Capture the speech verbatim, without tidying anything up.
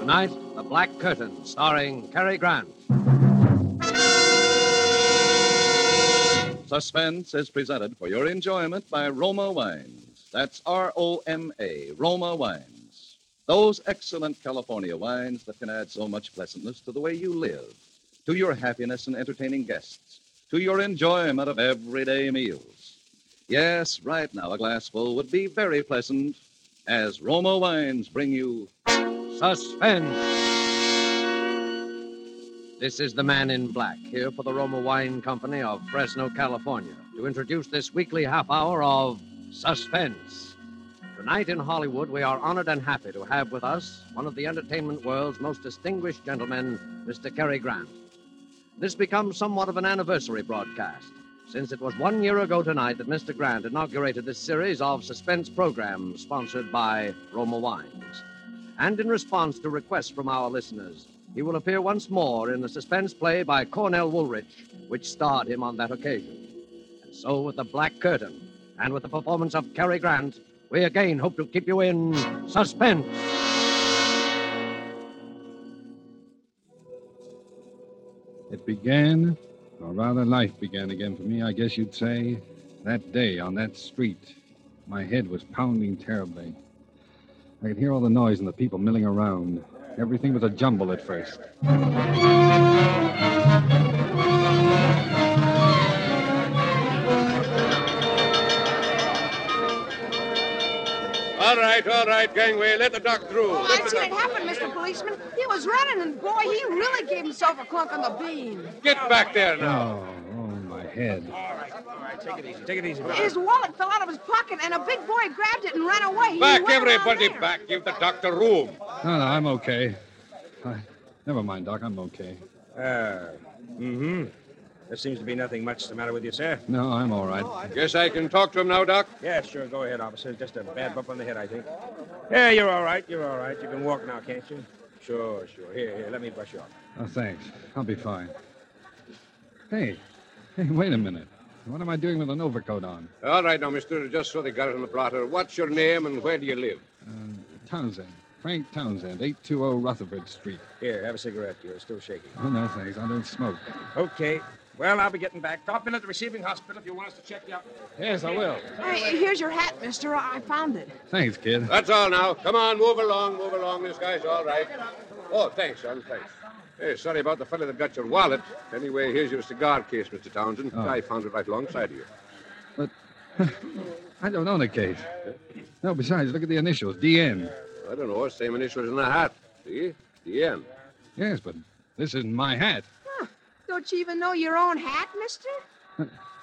Tonight, The Black Curtain, starring Cary Grant. Suspense is presented for your enjoyment by Roma Wines. That's R O M A, Roma Wines. Those excellent California wines that can add so much pleasantness to the way you live, to your happiness in entertaining guests, to your enjoyment of everyday meals. Yes, right now a glassful would be very pleasant as Roma Wines bring you Suspense. This is the Man in Black, here for the Roma Wine Company of Fresno, California, to introduce this weekly half hour of Suspense. Tonight in Hollywood, we are honored and happy to have with us one of the entertainment world's most distinguished gentlemen, Mister Cary Grant. This becomes somewhat of an anniversary broadcast, since it was one year ago tonight that Mister Grant inaugurated this series of suspense programs sponsored by Roma Wines. And in response to requests from our listeners, he will appear once more in the suspense play by Cornell Woolrich, which starred him on that occasion. And so, with The Black Curtain, and with the performance of Cary Grant, we again hope to keep you in suspense. It began, or rather life began again for me, I guess you'd say, that day on that street. My head was pounding terribly. I could hear all the noise and the people milling around. Everything was a jumble at first. All right, all right, gangway. Let the doc through. Oh, Let I've the seen doc- it happen, Mister Policeman. He was running, and boy, he really gave himself a clunk on the bean. Get back there now. Oh, oh, my head. All right, all right, take it easy, take it easy, brother. His wallet fell out of his pocket, and a big boy grabbed it and ran away. He Back, went around everybody, there. back. Give the doctor room. No, no, I'm okay. I, never mind, Doc, I'm okay. Uh, mm-hmm. There seems to be nothing much the matter with you, sir. No, I'm all right. Guess I can talk to him now, Doc. Yeah, sure, go ahead, officer. Just a bad bump on the head, I think. Yeah, you're all right, you're all right. You can walk now, can't you? Sure, sure. Here, here, let me brush you off. Oh, thanks. I'll be fine. Hey, hey, wait a minute. What am I doing with an overcoat on? All right, now, mister, just so they got it on the blotter. What's your name and where do you live? Uh, Townsend. Frank Townsend, eight two zero Rutherford Street. Here, have a cigarette. You're still shaking. Oh, no, thanks. I don't smoke. Okay. Well, I'll be getting back. Drop in at the receiving hospital if you want us to check you out. Yes, I will. Hey, here's your hat, mister. I found it. Thanks, kid. That's all now. Come on, move along, move along. This guy's all right. Oh, thanks, son, thanks. Hey, sorry about the fellow that got your wallet. Anyway, here's your cigar case, Mister Townsend. Oh. I found it right alongside of you. But I don't own a case. No, besides, look at the initials, D N. I don't know. Same initials in the hat. See? The end. Yes, but this isn't my hat. Huh. Don't you even know your own hat, mister?